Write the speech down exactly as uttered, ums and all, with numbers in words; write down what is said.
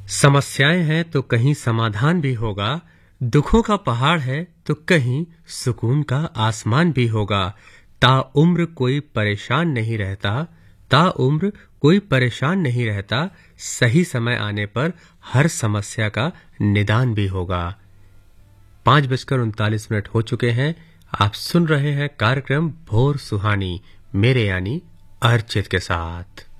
समस्याएं हैं तो कहीं समाधान भी होगा, दुखों का पहाड़ है तो कहीं सुकून का आसमान भी होगा। ताउम्र कोई परेशान नहीं रहता, ताउम्र कोई परेशान नहीं रहता, सही समय आने पर हर समस्या का निदान भी होगा। पांच बजकर उनतालीस मिनट हो चुके हैं। आप सुन रहे हैं कार्यक्रम भोर सुहानी, मेरे यानी अर्चित के साथ।